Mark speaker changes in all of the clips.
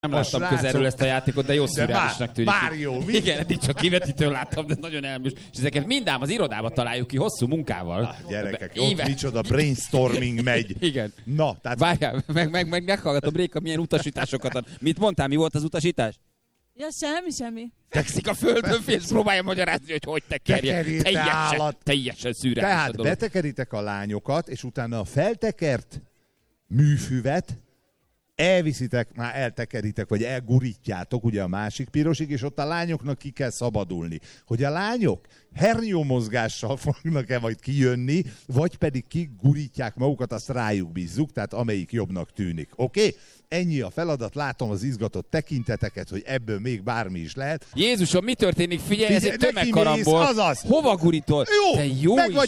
Speaker 1: Nem láttam közelről ezt a játékot, de jó szürreálisnak tűnik.
Speaker 2: Már jó, mi?
Speaker 1: Igen, eddig csak kivetítőn láttam, de nagyon elműs. És ezeket mindám az irodába találjuk ki hosszú munkával.
Speaker 2: Gyerekek, ott micsoda brainstorming megy.
Speaker 1: Igen.
Speaker 2: Na, tehát...
Speaker 1: Várjál, meghallgatom Réka, milyen utasításokat ad. Mit mondtál, mi volt az utasítás?
Speaker 3: Ja, semmi.
Speaker 1: Fekszik a földön, és próbálja magyarázni, hogy tekerje. Teljesen szürreális
Speaker 2: Tehát
Speaker 1: a dolog.
Speaker 2: betekeritek a lányokat, és utána a feltekert műfüvet elviszitek, már eltekeritek, vagy elgurítjátok, ugye a másik pirosig, és ott a lányoknak ki kell szabadulni. Hogy a lányok hernyómozgással fognak-e majd kijönni, vagy pedig kigurítják magukat, azt rájuk bízzuk, tehát amelyik jobbnak tűnik. Oké? Ennyi a feladat, látom az izgatott tekinteteket, hogy ebből még bármi is lehet.
Speaker 1: Jézusom, mi történik? Figyelj, ez egy tömegkarambol.
Speaker 2: Azaz.
Speaker 1: Hova gurítol?
Speaker 2: Jó,
Speaker 1: te jó
Speaker 2: megvan,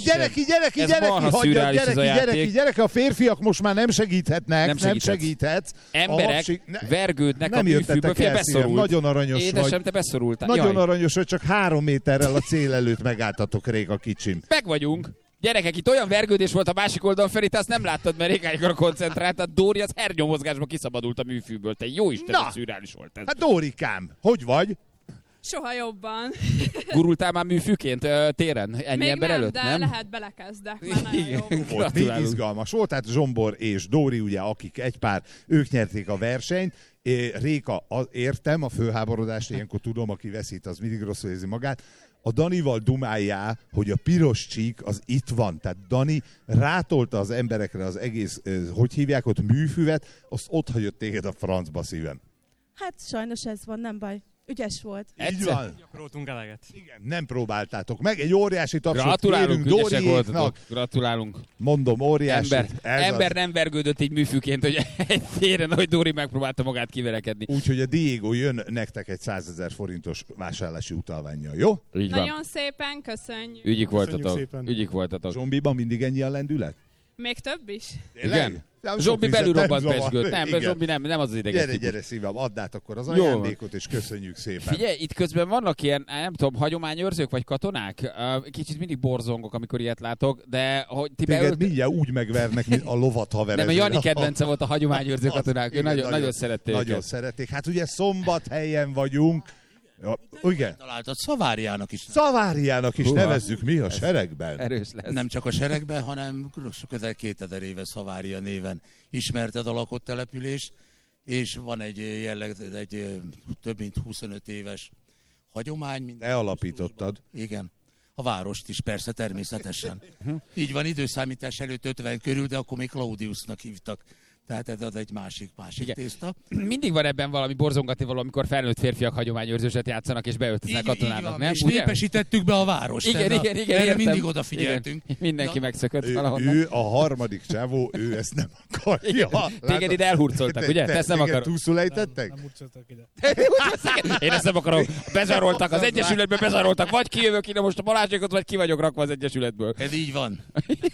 Speaker 2: gyereki, a férfiak most már nem segíthetnek, nem segíthetsz.
Speaker 1: Emberek vergődnek a műfűből, beszorult.
Speaker 2: Nagyon aranyos
Speaker 1: Édesem,
Speaker 2: vagy.
Speaker 1: te beszorultál.
Speaker 2: Nagyon aranyos, hogy csak 3 méterrel a cél előtt megálltatok, Réka kicsim.
Speaker 1: Meg vagyunk. Gyerekek, itt olyan vergődés volt a másik oldalon felé, te azt nem láttad, mert Rékáikra koncentrált, tehát Dóri az hernyomozgásba kiszabadult a műfűből. Te jó Isten, hogy szürreális volt ez.
Speaker 2: Hát Dórikám, hogy vagy?
Speaker 4: Soha jobban.
Speaker 1: Gurultál már műfűként téren? Ennyi
Speaker 4: még
Speaker 1: ember
Speaker 4: nem,
Speaker 1: előtt?
Speaker 4: de
Speaker 1: nem?
Speaker 4: lehet belekezdek. Már nagyon jó.
Speaker 2: Volt, mi izgalmas volt, tehát Zsombor és Dóri, ugye, akik egy pár, ők nyerték a versenyt. Réka, értem a fölháborodást, ilyenkor tudom, aki veszít, az mindig rosszul érzi magát. A Danival dumáljá, hogy a piros csík az itt van. Tehát Dani rátolta az emberekre az egész, hogy hívják ott, műfüvet, azt ott hagyott téged a francba, szívem.
Speaker 3: Hát sajnos ez van, nem baj. Ügyes volt.
Speaker 2: Így van.
Speaker 5: Gyakoroltunk eleget.
Speaker 2: Igen, nem próbáltátok meg. Egy óriási tapsot
Speaker 1: gratulálunk,
Speaker 2: kérünk
Speaker 1: ügyesek voltatok. Gratulálunk.
Speaker 2: Mondom, óriási.
Speaker 1: Ember nem vergődött így műfűként, hogy egy téren, hogy Dóri megpróbálta magát kiverekedni.
Speaker 2: Úgyhogy a Diego jön nektek egy 100 000 forintos vásárlási utalvánnyal, jó?
Speaker 1: Így van.
Speaker 4: Nagyon szépen, köszönjük.
Speaker 1: Ügyik voltatok.
Speaker 2: Zombiban mindig ennyi a lendület?
Speaker 4: Még több is?
Speaker 1: Igen. Zombi belül robbant pezsgőt. Nem, Zombi nem az ideges.
Speaker 2: Gyere szívem, add át akkor az ajándékot, és köszönjük szépen.
Speaker 1: Figyelj, itt közben vannak ilyen, nem tudom, hagyományőrzők vagy katonák? Kicsit mindig borzongok, amikor ilyet látok, de hogy ti
Speaker 2: téged mindjárt úgy megvernek, mint a lovat haverező.
Speaker 1: Nem, a Jani kedvence volt a hagyományőrző katonák, ő nagyon szerették.
Speaker 2: Nagyon szerették. Hát ugye Szombathelyen vagyunk. Ja, igen.
Speaker 5: Találtad Szaváriának is.
Speaker 2: Szaváriának is nevezzük mi a seregben.
Speaker 1: Erős lesz.
Speaker 5: Nem csak a seregben, hanem közel 2000 éve Szavária néven ismerted a lakott települést, és van egy több mint 25 éves hagyomány.
Speaker 2: Te alapítottad.
Speaker 5: Igen. A várost is persze, természetesen. Így van, időszámítás előtt 50 körül, de akkor még Claudiusnak hívtak. Tehát ez az egy másik tészta.
Speaker 1: Mindig van ebben valami borzongati valami, amikor felnőtt férfiak hagyományőrzőset játszanak és beöltöznek katonának, nem?
Speaker 5: És népesítettük be a várost.
Speaker 1: Igen,
Speaker 5: erre mindig odafigyeltünk.
Speaker 1: Igen. Mindenki megszökött valahonnan.
Speaker 2: Ő a harmadik csávó, ő ezt nem akarja.
Speaker 1: Téged ide elhurcoltak, ugye? Te ezt nem akarod.
Speaker 2: Túlszulejtettek?
Speaker 6: Nem hurcoltak ide.
Speaker 1: Én ezt nem akarom. Bezaroltak, az egyesületbe bezaroltak. Vagy kijövök ide most a Balázsékot, vagy ki vagyok rakva az egyesületből.
Speaker 5: Ez így van.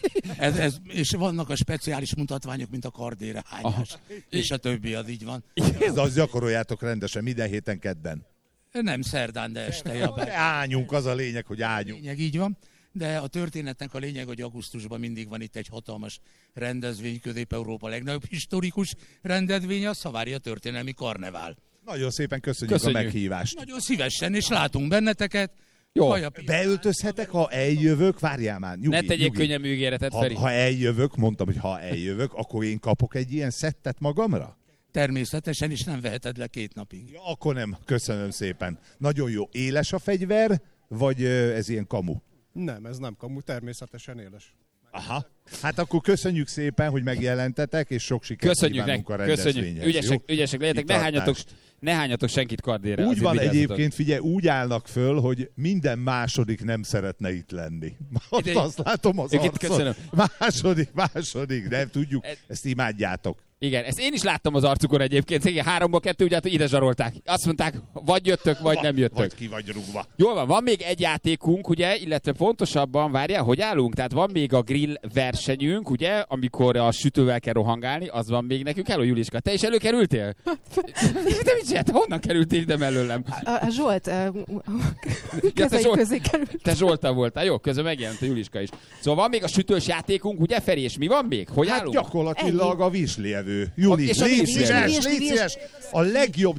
Speaker 5: És vannak a speciális mutatványok, mint a kardére hányás. És a többi, az így van.
Speaker 2: Ez azt gyakoroljátok rendesen minden héten kedden.
Speaker 5: Nem szerdán, de este.
Speaker 2: Ágyunk, az a lényeg, hogy ágyunk.
Speaker 5: Lényeg, így van. De a történetnek a lényeg, hogy augusztusban mindig van itt egy hatalmas rendezvény, Közép-Európa legnagyobb historikus rendezvénye, a Szavária történelmi karnevál.
Speaker 2: Nagyon szépen köszönjük a meghívást.
Speaker 5: Nagyon szívesen, és látunk benneteket.
Speaker 1: Jó.
Speaker 2: Beöltözhetek, ha eljövök? Várjál már, nyugi.
Speaker 1: Ne tegyék könnyebb ígéretet, Feri.
Speaker 2: Ha eljövök, mondtam, hogy ha eljövök, akkor én kapok egy ilyen szettet magamra?
Speaker 5: Természetesen, és nem veheted le 2 napig.
Speaker 2: Ja, akkor nem, köszönöm szépen. Nagyon jó. Éles a fegyver, vagy ez ilyen kamu?
Speaker 6: Nem, ez nem kamu, természetesen éles.
Speaker 2: Aha. Hát akkor köszönjük szépen, hogy megjelentetek, és sok sikert kívánunk a rendezvényhez.
Speaker 1: Ügyesek legyetek, ne hányatok senkit kardére.
Speaker 2: Úgy van egyébként, figyelj, úgy állnak föl, hogy minden második nem szeretne itt lenni. Azt látom az arcon. Második, nem tudjuk, ezt imádjátok.
Speaker 1: Igen, ezt én is láttam az arcukon egyébként. Igen, 3-2, ugye ide zsarolták. Azt mondták, vagy jöttök, vagy nem jöttök.
Speaker 2: Vagy ki vagy rúgva.
Speaker 1: Jól van még egy játékunk, ugye, illetve pontosabban, várjál, hogy állunk? Tehát van még a grill versenyünk, ugye, amikor a sütővel kell rohangálni, az van még nekünk. Hello, Juliska, te is előkerültél? De mit Bocsánat, te honnan kerültél ide mellőlem?
Speaker 7: A Zsolt
Speaker 1: te
Speaker 7: kezei
Speaker 1: Zsolt-
Speaker 7: közé került.
Speaker 1: Te Zsolta voltál, jó, közben megjelent a Juliska is. Szóval van még a sütős játékunk, ugye Feri, és mi van még? Hogy
Speaker 2: Hát
Speaker 1: állunk?
Speaker 2: gyakorlatilag a virslievő. Juli,
Speaker 1: És a
Speaker 2: légy
Speaker 1: virslievő.
Speaker 2: szíves, légy szíves. A legjobb